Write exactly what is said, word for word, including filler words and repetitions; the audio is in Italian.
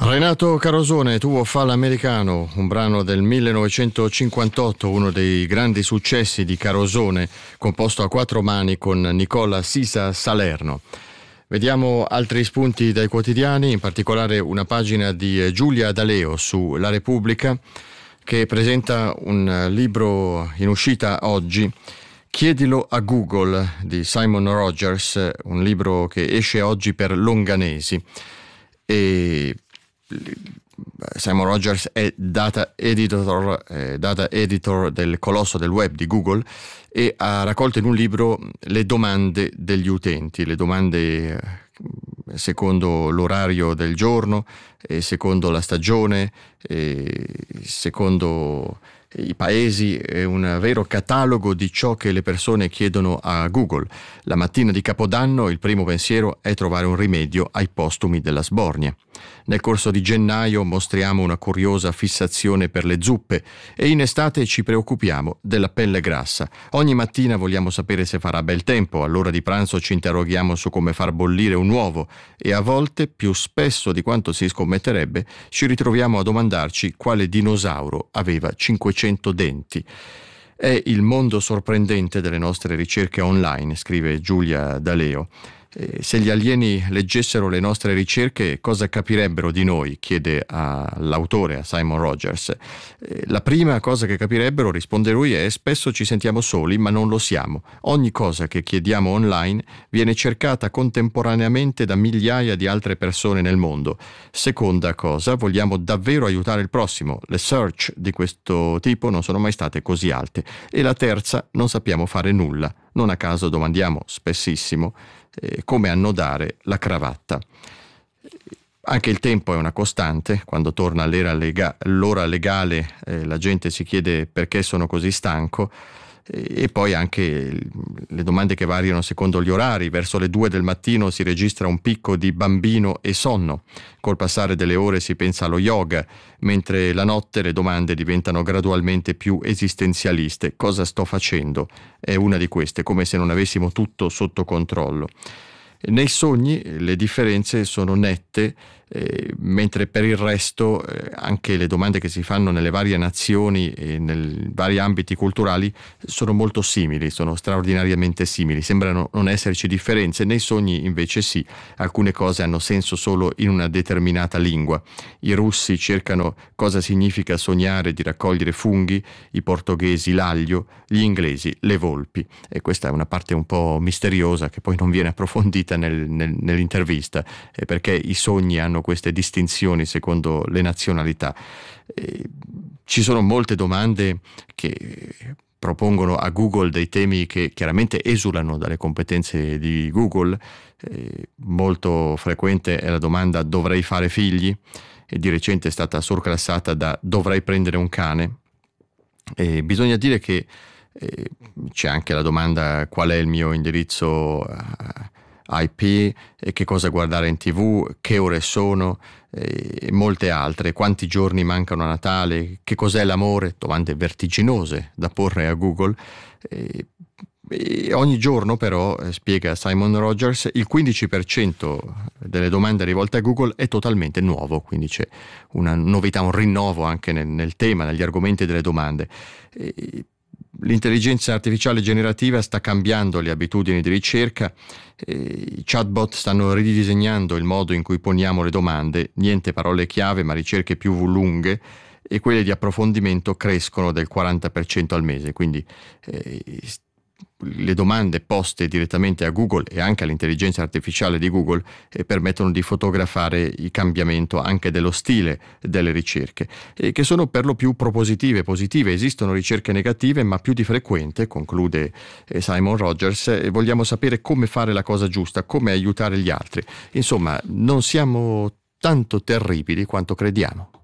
Renato Carosone, Tuo fa l'americano, un brano del millenovecentocinquantotto, uno dei grandi successi di Carosone, composto a quattro mani con Nicola Sisa Salerno. Vediamo altri spunti dai quotidiani, in particolare una pagina di Giulia D'Aleo su La Repubblica, che presenta un libro in uscita oggi, Chiedilo a Google, di Simon Rogers, un libro che esce oggi per Longanesi. E Simon Rogers è data editor, eh, data editor del colosso del web di Google e ha raccolto in un libro le domande degli utenti, le domande eh, secondo l'orario del giorno, eh, secondo la stagione, eh, secondo i paesi, è un vero catalogo di ciò che le persone chiedono a Google. La mattina di Capodanno il primo pensiero è trovare un rimedio ai postumi della sbornia. Nel corso di gennaio mostriamo una curiosa fissazione per le zuppe e in estate ci preoccupiamo della pelle grassa. Ogni mattina vogliamo sapere se farà bel tempo, all'ora di pranzo ci interroghiamo su come far bollire un uovo e a volte, più spesso di quanto si scommetterebbe, ci ritroviamo a domandarci quale dinosauro aveva cinquecento denti. È il mondo sorprendente delle nostre ricerche online, scrive Giulia D'Aleo. Eh, se gli alieni leggessero le nostre ricerche, cosa capirebbero di noi? Chiede all'autore, a Simon Rogers. Eh, la prima cosa che capirebbero, risponde lui, è: spesso ci sentiamo soli, ma non lo siamo. Ogni cosa che chiediamo online viene cercata contemporaneamente da migliaia di altre persone nel mondo. Seconda cosa, vogliamo davvero aiutare il prossimo. Le search di questo tipo non sono mai state così alte. E la terza, non sappiamo fare nulla. Non a caso domandiamo spessissimo eh, come annodare la cravatta. Anche il tempo è una costante. Quando torna l'era lega- l'ora legale eh, la gente si chiede perché sono così stanco, e poi anche le domande che variano secondo gli orari. Verso le due del mattino si registra un picco di bambino e sonno. Col passare delle ore si pensa allo yoga, mentre la notte le domande diventano gradualmente più esistenzialiste. Cosa sto facendo? È una di queste, come se non avessimo tutto sotto controllo. Nei sogni le differenze sono nette, eh, mentre per il resto eh, anche le domande che si fanno nelle varie nazioni e nei vari ambiti culturali sono molto simili, sono straordinariamente simili, sembrano non esserci differenze. Nei sogni invece sì, alcune cose hanno senso solo in una determinata lingua. I russi cercano cosa significa sognare di raccogliere funghi, i portoghesi l'aglio, gli inglesi le volpi, e questa è una parte un po' misteriosa che poi non viene approfondita nel, nel, nell'intervista, eh, perché i sogni hanno queste distinzioni secondo le nazionalità. Eh, ci sono molte domande che propongono a Google dei temi che chiaramente esulano dalle competenze di Google. Eh, molto frequente è la domanda: dovrei fare figli? E di recente è stata surclassata da dovrei prendere un cane. E bisogna dire che eh, c'è anche la domanda: qual è il mio indirizzo uh, I P, e che cosa guardare in tv, che ore sono, e molte altre. Quanti giorni mancano a Natale, che cos'è l'amore? Domande vertiginose da porre a Google. E, e ogni giorno però, spiega Simon Rogers, il quindici per cento delle domande rivolte a Google è totalmente nuovo, quindi c'è una novità, un rinnovo anche nel, nel tema, negli argomenti delle domande. E, l'intelligenza artificiale generativa sta cambiando le abitudini di ricerca, i chatbot stanno ridisegnando il modo in cui poniamo le domande, niente parole chiave ma ricerche più lunghe, e quelle di approfondimento crescono del quaranta per cento al mese, quindi eh, le domande poste direttamente a Google e anche all'intelligenza artificiale di Google eh, permettono di fotografare il cambiamento anche dello stile delle ricerche, e che sono per lo più propositive, positive. Esistono ricerche negative, ma più di frequente, conclude eh, Simon Rogers, e vogliamo sapere come fare la cosa giusta, come aiutare gli altri. Insomma, non siamo tanto terribili quanto crediamo.